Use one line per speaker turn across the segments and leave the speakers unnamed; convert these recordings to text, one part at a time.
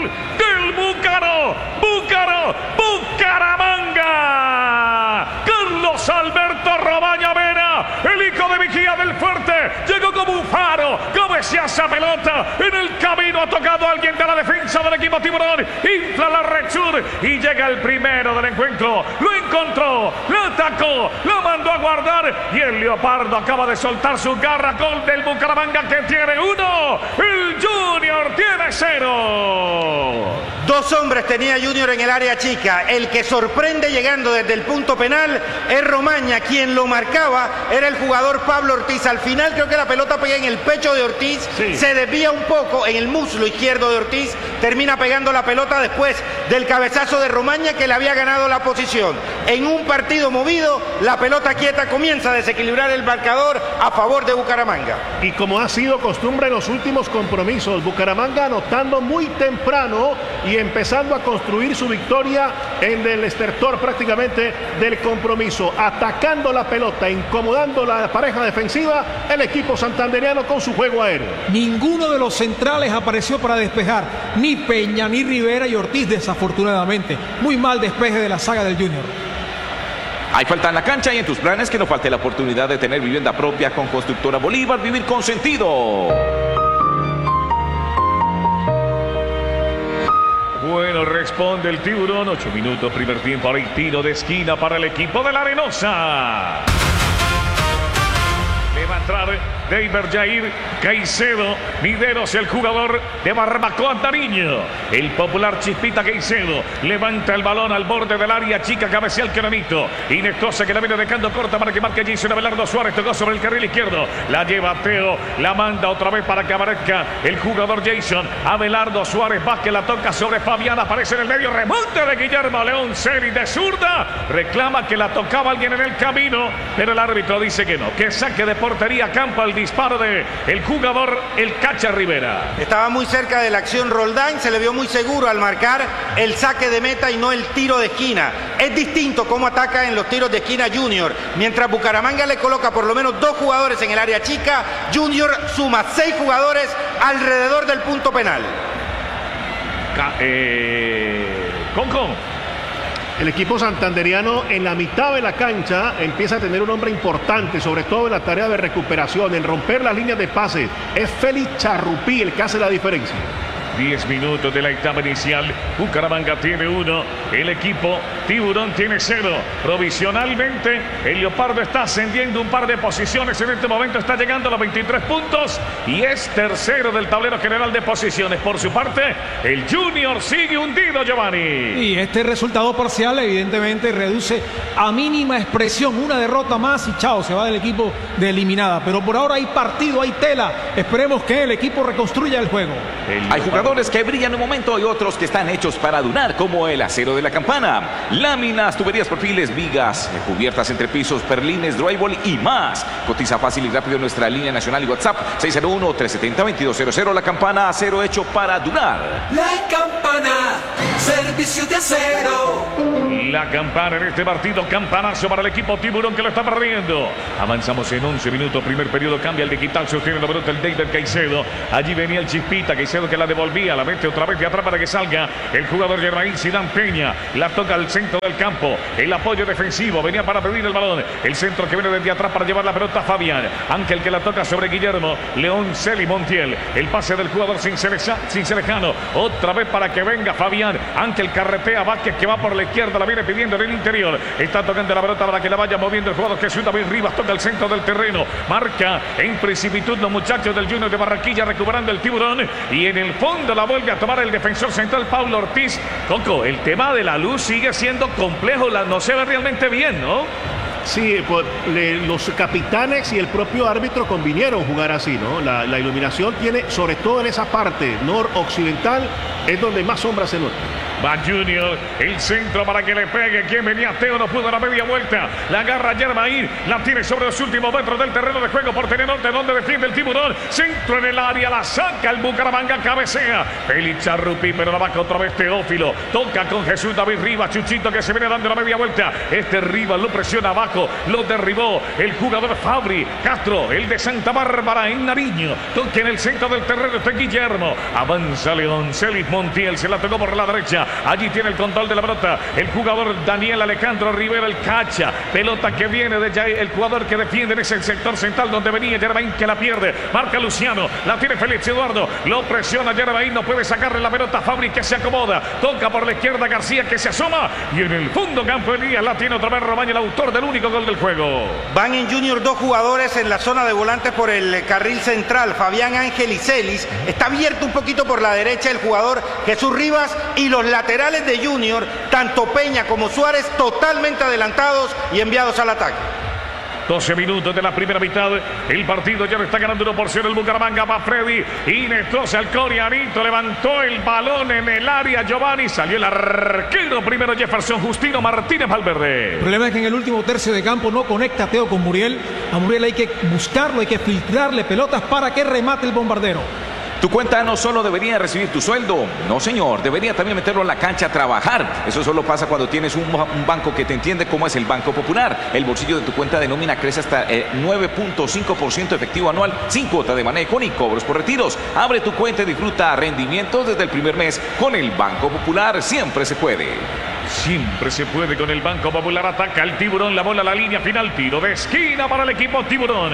gol del Bucaramanga. Carlos Alberto Romaña Vera, el hijo de Vigía del Fuerte, llegó como un faro, cabecea esa pelota en el camino, ha tocado a alguien de la defensa del equipo tiburón, infla la red sur y llega el primero del encuentro, lo encontró, lo atacó, lo mandó a guardar y el Leopardo acaba de soltar su garra. Gol del Bucaramanga que tiene 1, el Junior tiene 0.
Dos hombres tenía Junior en el área chica. El que sorprende llegando desde el punto penal es Romaña. Quien lo marcaba era el jugador Pablo Ortiz. Al final creo que la pelota pega en el pecho de Ortiz, sí. Se desvía un poco en el muslo izquierdo de Ortiz, termina pegando la pelota después del cabezazo de Romaña que le había ganado la posición. En un partido movido, la pelota quieta comienza a desequilibrar el marcador a favor de Bucaramanga.
Y como ha sido costumbre en los últimos compromisos, Bucaramanga anotando muy temprano y empezando a construir su victoria en el estertor prácticamente del compromiso, atacando la pelota, incomodando la pareja defensiva, el equipo santanderiano con su juego aéreo.
Ninguno de los centrales apareció para despejar, ni Peña, ni Rivera y Ortiz, desafortunadamente. Muy mal despeje de la saga del Junior.
Hay falta en la cancha y en tus planes que no falte la oportunidad de tener vivienda propia con Constructora Bolívar. Vivir con sentido.
Bueno, responde el tiburón. 8 minutos, primer tiempo. Ahora hay tiro de esquina para el equipo de la Arenosa. Le va a entrar Deiber Jair Caicedo. Mideros, el jugador de Barbacoa Nariño. El popular Chispita Caicedo levanta el balón al borde del área chica, cabecea el Cananito. Inestosa que la viene dejando corta para que marque Jason Abelardo Suárez. Tocó sobre el carril izquierdo. La lleva Teo. La manda otra vez para que aparezca el jugador Jason Abelardo Suárez. Vázquez la toca sobre Fabián. Aparece en el medio. Remonte de Guillermo León Celi de zurda. Reclama que la tocaba alguien en el camino, pero el árbitro dice que no. Que saque de portería campo al disparo de el jugador el Cacha Rivera.
Estaba muy cerca de la acción Roldán, se le vio muy seguro al marcar el saque de meta y no el tiro de esquina. Es distinto cómo ataca en los tiros de esquina Junior. Mientras Bucaramanga le coloca por lo menos 2 jugadores en el área chica, Junior suma 6 jugadores alrededor del punto penal.
El equipo santanderiano en la mitad de la cancha empieza a tener un hombre importante, sobre todo en la tarea de recuperación, en romper las líneas de pase. Es Félix Charrupí el que hace la diferencia.
10 minutos de la etapa inicial. Bucaramanga tiene 1. El equipo tiburón tiene 0. Provisionalmente, el Leopardo está ascendiendo un par de posiciones. En este momento está llegando a los 23 puntos y es tercero del tablero general de posiciones. Por su parte, el Junior sigue hundido, Giovanni.
Y este resultado parcial evidentemente reduce a mínima expresión. Una derrota más y chao, se va del equipo de eliminada. Pero por ahora hay partido, hay tela. Esperemos que el equipo reconstruya el juego.
Hay jugadores que brillan en un momento y otros que están hechos para durar, como el acero de la campana. Láminas, tuberías, perfiles, vigas, cubiertas entre pisos, perlines, drywall y más. Cotiza fácil y rápido en nuestra línea nacional y WhatsApp 601-370-2200. La Campana, acero hecho para durar.
La Campana, servicio de acero.
La Campana en este partido, campanazo para el equipo tiburón que lo está perdiendo. Avanzamos en 11 minutos, primer periodo, cambia el digital, sostiene la pelota el Deiber Caicedo. Allí venía el Chispita Caicedo que la devolvía, la mete otra vez de atrás para que salga el jugador Germain Zidane Peña. La toca al centro del campo, el apoyo defensivo, venía para pedir el balón. El centro que viene desde atrás para llevar la pelota a Fabián. Ángel que la toca sobre Guillermo León Celi Montiel. El pase del jugador Cincelejano, otra vez para que venga Fabián. Ángel carretea Vázquez que va por la izquierda, la viene pidiendo en el interior. Está tocando la pelota para que la vaya moviendo el jugador Jesús David Rivas. Toca el centro del terreno, marca en precipitud los muchachos del Junior de Barranquilla, recuperando el tiburón. Y en el fondo la vuelve a tomar el defensor central Pablo Ortiz. Coco, el tema de la luz sigue siendo complejo, no se ve realmente bien, ¿no?
Sí, los capitanes y el propio árbitro convinieron jugar así, ¿no? La iluminación tiene, sobre todo en esa parte noroccidental, es donde más sombra se nota.
Va Junior, el centro para que le pegue. Quien venía Teo, no pudo la media vuelta. La agarra Yermaín, la tiene sobre los últimos metros del terreno de juego por Norte, donde defiende el Tiburón. Centro en el área, la saca el Bucaramanga, cabecea. Félix Charrupi, pero la va otra vez Teófilo. Toca con Jesús David Rivas, Chuchito que se viene dando la media vuelta. Rivas lo presiona abajo, lo derribó el jugador Fabri. Castro, el de Santa Bárbara en Nariño. Toca en el centro del terreno, está Guillermo. Avanza León, Celis Montiel, se la tocó por la derecha. Allí tiene el control de la pelota el jugador Daniel Alejandro Rivera, el cacha. Pelota que viene de Jair, el jugador que defiende en ese sector central donde venía Yermaín, que la pierde. Marca Luciano, la tiene Félix Eduardo, lo presiona Yermaín, no puede sacarle la pelota. Fabri que se acomoda, toca por la izquierda García que se asoma y en el fondo campo Elías la tiene otra vez Romaña, el autor del único gol del juego.
Van en Junior dos jugadores en la zona de volantes por el carril central, Fabián Ángel y Celis. Está abierto un poquito por la derecha el jugador Jesús Rivas y los laterales de Junior, tanto Peña como Suárez, totalmente adelantados y enviados al ataque.
12 minutos de la primera mitad. El partido ya lo está ganando 1-0 el Bucaramanga. Va Freddy. Inestrosa al coreanito. Levantó el balón en el área. Giovanni. Salió el arquero. Primero Jefferson Justino Martínez Valverde.
El problema es que en el último tercio de campo no conecta Teo con Muriel. A Muriel hay que buscarlo, hay que filtrarle pelotas para que remate el bombardero.
Tu cuenta no solo debería recibir tu sueldo, no señor, debería también meterlo en la cancha a trabajar. Eso solo pasa cuando tienes un banco que te entiende como es el Banco Popular. El bolsillo de tu cuenta de nómina crece hasta 9.5% efectivo anual, sin cuota de manejo ni cobros por retiros. Abre tu cuenta y disfruta rendimientos desde el primer mes con el Banco Popular. Siempre se puede.
Siempre se puede con el Banco Popular. Ataca el Tiburón, la bola a la línea final, tiro de esquina para el equipo Tiburón.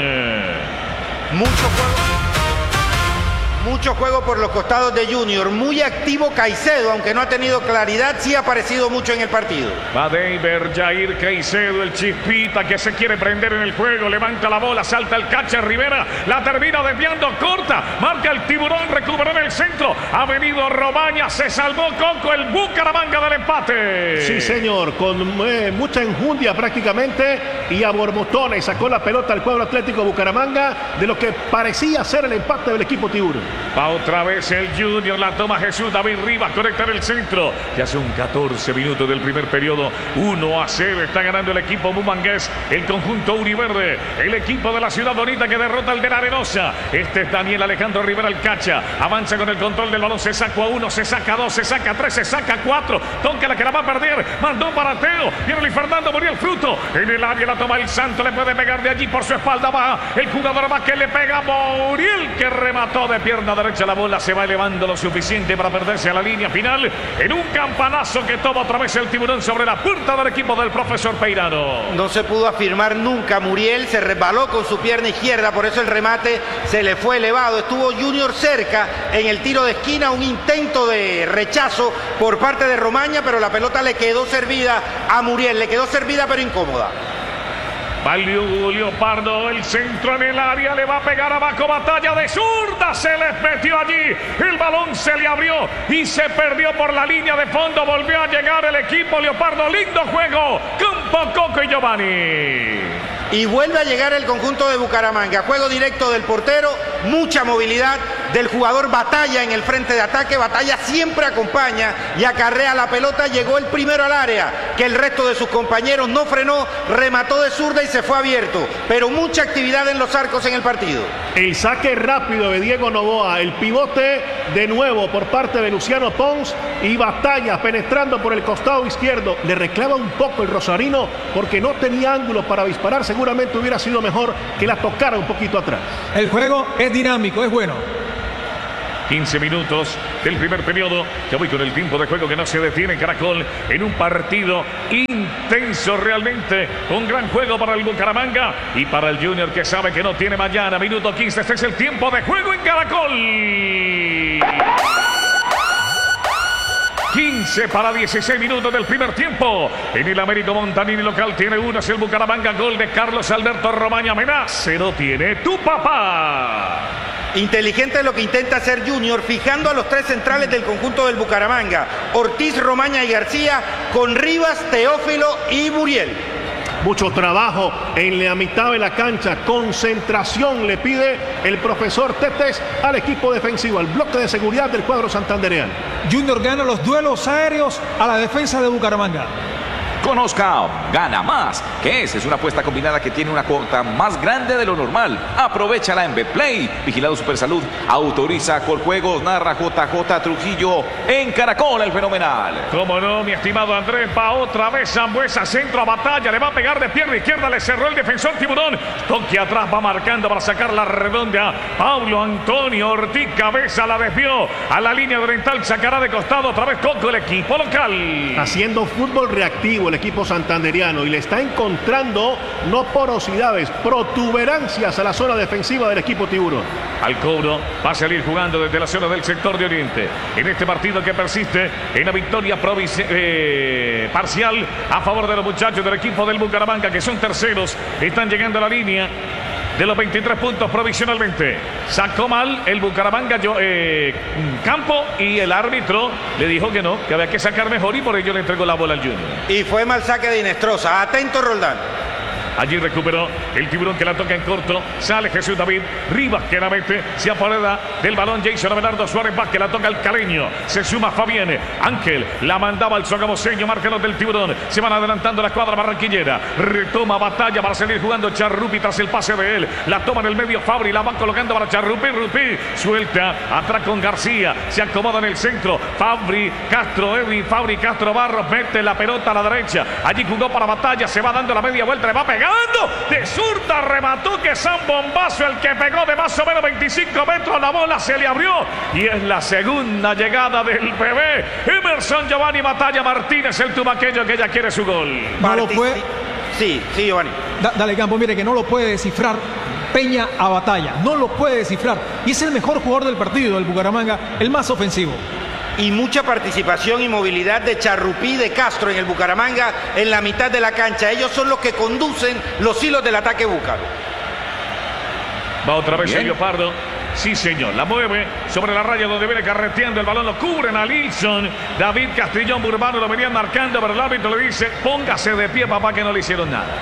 Mucho juego por los costados de Junior. Muy activo Caicedo, aunque no ha tenido claridad, sí ha aparecido mucho en el partido.
Va Deiber, Jair Caicedo, el Chispita que se quiere prender en el juego. Levanta la bola, salta el catcher Rivera. La termina desviando corta. Marca el Tiburón, recuperó en el centro. Ha venido Romaña, se salvó Coco, el Bucaramanga del empate.
Sí, señor, con mucha enjundia prácticamente. Y a borbotones sacó la pelota al cuadro Atlético Bucaramanga de lo que parecía ser el empate del equipo Tiburón.
Va otra vez el Junior, la toma Jesús David Rivas, conecta en el centro. Ya son 14 minutos del primer periodo. 1-0 está ganando el equipo bumangués, el conjunto univerde, el equipo de la Ciudad Bonita que derrota al de la Arenosa. Este es Daniel Alejandro Rivera, el cacha. Avanza con el control del balón, se saca a 1, se saca a 2, se saca a 3, se saca a 4. Toca la que la va a perder, mandó para Teo. Viene Luis Fernando, murió el fruto. En el área la toma el Santo, le puede pegar de allí por su espalda. Va el jugador va que le pega a Muriel, que remató de pierna derecha, la bola se va elevando lo suficiente para perderse a la línea final en un campanazo que toma otra vez el Tiburón sobre la puerta del equipo del profesor Peirano.
No se pudo afirmar nunca Muriel, se resbaló con su pierna izquierda, por eso el remate se le fue elevado. Estuvo Junior cerca en el tiro de esquina, un intento de rechazo por parte de Romaña, pero la pelota le quedó servida a Muriel, le quedó servida pero incómoda.
Valió Leopardo, el centro en el área, le va a pegar abajo, batalla de zurda, se les metió allí, el balón se le abrió y se perdió por la línea de fondo, volvió a llegar el equipo Leopardo, lindo juego, Campo, Coco y Giovanni.
Y vuelve a llegar el conjunto de Bucaramanga, juego directo del portero, mucha movilidad del jugador Batalla en el frente de ataque. Batalla siempre acompaña y acarrea la pelota, llegó el primero al área, que el resto de sus compañeros no frenó, remató de zurda y se fue abierto, pero mucha actividad en los arcos en el partido.
El saque rápido de Diego Novoa, el pivote de nuevo por parte de Luciano Pons y Batalla penetrando por el costado izquierdo. Le reclama un poco el rosarino porque no tenía ángulo para disparar, seguramente hubiera sido mejor que la tocara un poquito atrás.
El juego es dinámico, es bueno.
15 minutos del primer periodo. Ya voy con el tiempo de juego que no se detiene. Caracol en un partido intenso realmente. Un gran juego para el Bucaramanga y para el Junior que sabe que no tiene mañana. Minuto 15. Este es el tiempo de juego en Caracol. 15 para 16 minutos del primer tiempo. En el Américo Montanini local tiene uno, es el Bucaramanga. Gol de Carlos Alberto Romaña. Cero tiene tu papá.
Inteligente lo que intenta hacer Junior, fijando a los tres centrales del conjunto del Bucaramanga: Ortiz, Romaña y García, con Rivas, Teófilo y Muriel.
Mucho trabajo en la mitad de la cancha. Concentración le pide el profesor Tetes al equipo defensivo, al bloque de seguridad del cuadro santandereano.
Junior gana los duelos aéreos a la defensa de Bucaramanga.
Conozca Gana Más, que es una apuesta combinada que tiene una cuota más grande de lo normal. Aprovechala en Betplay. Vigilado Supersalud. Autoriza Coljuegos. Narra JJ Trujillo en Caracol, el fenomenal.
Cómo no, mi estimado Andrés, va otra vez Sambuesa, centro a Batalla, le va a pegar de pierna izquierda, le cerró el defensor Tiburón. Toque atrás, va marcando para sacar la redonda. Pablo Antonio Ortiz, cabeza, la desvió a la línea oriental, sacará de costado otra vez Coco, el equipo local.
Haciendo fútbol reactivo el equipo santanderiano y le está encontrando no porosidades, protuberancias a la zona defensiva del equipo Tiburón.
Al cobro va a salir jugando desde la zona del sector de Oriente. En este partido que persiste en la victoria parcial a favor de los muchachos del equipo del Bucaramanga, que son terceros, están llegando a la línea de los 23 puntos provisionalmente. Sacó mal el Bucaramanga Campo y el árbitro le dijo que no, que había que sacar mejor y por ello le entregó la bola al Junior.
Y fue mal saque de Inestrosa. Atento, Roldán.
Allí recuperó el Tiburón, que la toca en corto. Sale Jesús David Rivas, que la mete. Se apodera del balón Jason Abelardo Suárez Vázquez, la toca el caleño. Se suma Fabián Ángel. La mandaba al sogamoseño, marcador del Tiburón. Se van adelantando la escuadra barranquillera. Retoma Batalla para salir jugando Charrupi tras el pase de él. La toma en el medio Fabri, la va colocando para Charrupi. Rupi suelta atrás con García. Se acomoda en el centro. Fabri Castro, Edwin Fabri Castro Barros mete la pelota a la derecha. Allí jugó para Batalla. Se va dando la media vuelta. Le va pegando. De zurda remató, que San Bombazo el que pegó de más o menos 25 metros. La bola se le abrió y es la segunda llegada del bebé Emerson Giovanni Batalla Martínez, el tumaqueño, que ya quiere su gol.
No lo puede.
Sí, Giovanni.
Dale, Campo, mire que no lo puede descifrar Peña a Batalla. No lo puede descifrar. Y es el mejor jugador del partido, del Bucaramanga, el más ofensivo.
Y mucha participación y movilidad de Charrupí, de Castro en el Bucaramanga en la mitad de la cancha. Ellos son los que conducen los hilos del ataque búcaro.
Va otra vez Elio Pardo. Sí, señor. La mueve sobre la raya donde viene carreteando el balón. Lo cubren a Lilson. David Castrillón Burbano lo venían marcando, pero el árbitro le dice: póngase de pie, papá, que no le hicieron nada.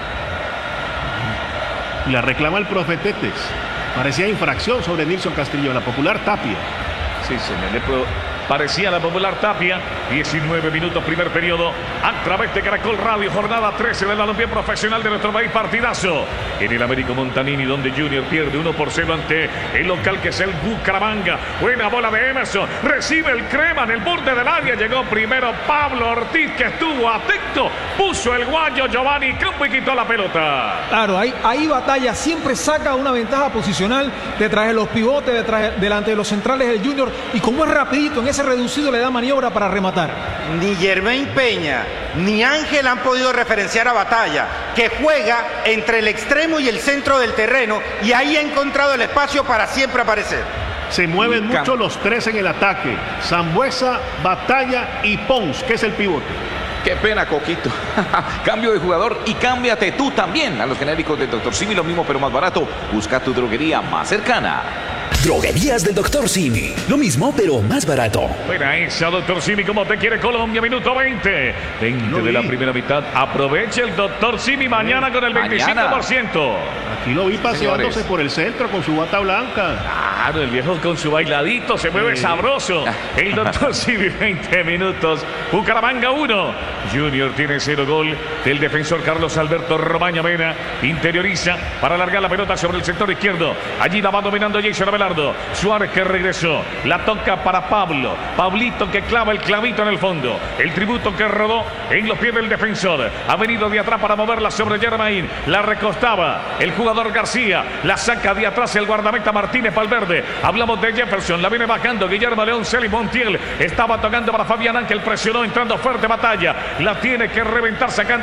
La reclama el profe Tetes. Parecía infracción sobre Nilson Castrillón, la popular Tapia.
Sí, señor. Parecía la popular Tapia. 19 minutos, primer periodo, a través de Caracol Radio, jornada 13 del balompié profesional de nuestro país. Partidazo en el Américo Montanini, donde Junior pierde 1-0 ante el local, que es el Bucaramanga. Buena bola de Emerson, recibe el crema en el borde del área. Llegó primero Pablo Ortiz, que estuvo atento, puso el guayo Giovanni Campo y quitó la pelota.
Claro, ahí Batalla siempre saca una ventaja posicional detrás de los pivotes, delante de los centrales del Junior, y como es rapidito, en ese reducido le da maniobra para rematar.
Ni Germain Peña ni Ángel han podido referenciar a Batalla, que juega entre el extremo y el centro del terreno, y ahí ha encontrado el espacio para siempre aparecer.
Se mueven mucho los tres en el ataque: Sambuesa, Batalla y Pons, que es el pivote.
Qué pena, Coquito. Cambio de jugador y cámbiate tú también a los genéricos del Dr. Simi, lo mismo pero más barato. Busca tu droguería más cercana.
Droguerías del Dr. Simi. Lo mismo, pero más barato.
Buena esa, Dr. Simi, como te quiere Colombia. Minuto 20 de la primera mitad. Aproveche el Dr. Simi mañana con el 25%.
Aquí lo vi paseándose, señores, por el centro con su bata blanca.
Claro, el viejo con su bailadito se mueve sabroso. El Dr. Simi, 20 minutos. Bucaramanga 1. Junior tiene 0 gol del defensor Carlos Alberto Romaña Mena. Interioriza para alargar la pelota sobre el sector izquierdo. Allí la va dominando Jason Abelardo. Suárez, que regresó, la toca para Pablo. Pablito, que clava el clavito en el fondo. El tributo que rodó en los pies del defensor. Ha venido de atrás para moverla sobre Germain. La recostaba el jugador García. La saca de atrás el guardameta Martínez Valverde. Hablamos de Jefferson. La viene bajando Guillermo León Celis Montiel. Estaba tocando para Fabián Ángel. Presionó entrando fuerte Batalla. La tiene que reventar sacando